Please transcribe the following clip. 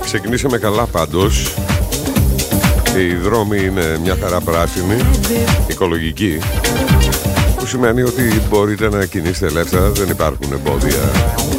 Ξεκινήσαμε καλά πάντως. Οι δρόμοι είναι μια χαρά πράσινη, οικολογική, που σημαίνει ότι μπορείτε να κινήσετε ελεύθερα, δεν υπάρχουν εμπόδια